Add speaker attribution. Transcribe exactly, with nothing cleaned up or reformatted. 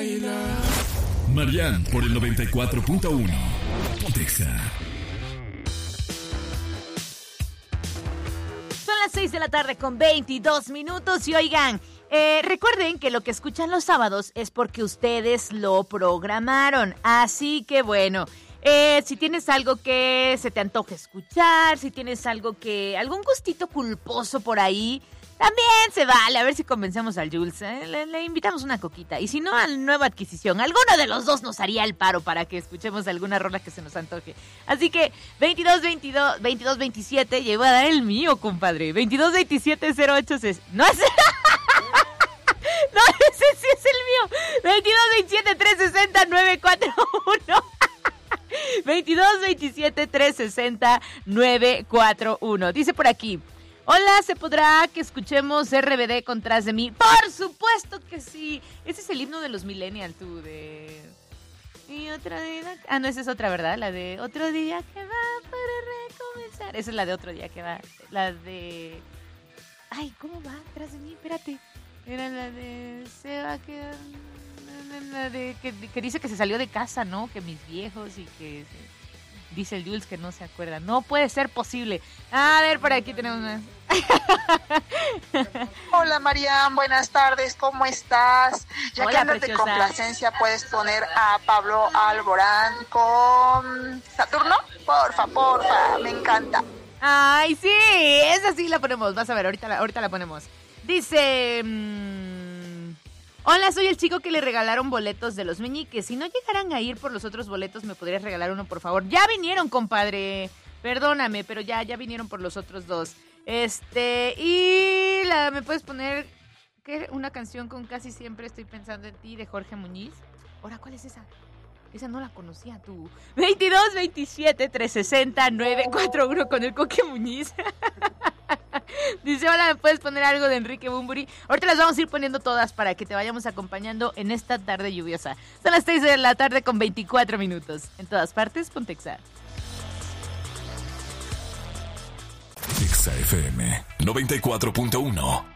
Speaker 1: bailar.
Speaker 2: Marian por el noventa y cuatro punto uno. Pontexa.
Speaker 3: Son las seis de la tarde con veintidós minutos y oigan, eh, recuerden que lo que escuchan los sábados es porque ustedes lo programaron. Así que bueno, eh, si tienes algo que se te antoje escuchar, si tienes algo que, algún gustito culposo por ahí, también se vale, a ver si convencemos al Jules, ¿eh? le, le invitamos una coquita. Y si no, a la nueva adquisición. Alguno de los dos nos haría el paro para que escuchemos alguna rola que se nos antoje. Así que veintidós veintidós veintidós veintisiete, ya iba a dar el mío, compadre. veintidós veintisiete cero ocho seis. No es... no, ese sí es el mío. veintidós veintisiete trescientos sesenta nueve cuatro uno. veintidós veintisiete trescientos sesenta nueve cuatro uno. Dice por aquí: hola, ¿se podrá que escuchemos R B D con Tras de mí? ¡Por supuesto que sí! Ese es el himno de los millennials, tú, de... Y otro día... Ah, no, esa es otra, ¿verdad? La de Otro día que va para recomenzar. Esa es la de Otro día que va. La de... Ay, ¿cómo va? Tras de mí, espérate. Era la de... Se va a quedar... La de... Que, que dice que se salió de casa, ¿no? Que mis viejos y que... Dice el Jules que no se acuerda. No puede ser posible. A ver, por aquí tenemos una.
Speaker 4: Hola, Marian, buenas tardes, ¿cómo estás? Ya
Speaker 3: Hola,
Speaker 4: que andas
Speaker 3: preciosa.
Speaker 4: de complacencia, puedes poner a Pablo Alborán con Saturno. Porfa, porfa, me encanta.
Speaker 3: Ay, sí, esa sí la ponemos. Vas a ver, ahorita la, ahorita la ponemos. Dice... Mmm, hola, soy el chico que le regalaron boletos de los meñiques. Si no llegaran a ir por los otros boletos, ¿me podrías regalar uno, por favor? Ya vinieron, compadre. Perdóname, pero ya, ya vinieron por los otros dos. Este, y la, ¿me puedes poner qué? Una canción con Casi Siempre Estoy Pensando en Ti, de Jorge Muñiz? Ahora, ¿cuál es esa? Esa no la conocía tú. veintidós veintisiete trescientos sesenta nueve cuatro uno con el Coque Muñiz. Dice, hola, ¿me puedes poner algo de Enrique Bunbury? Ahorita las vamos a ir poniendo todas para que te vayamos acompañando en esta tarde lluviosa. Son las seis de la tarde con veinticuatro minutos. En todas partes, Pontexa.
Speaker 2: Exa F M noventa y cuatro punto uno.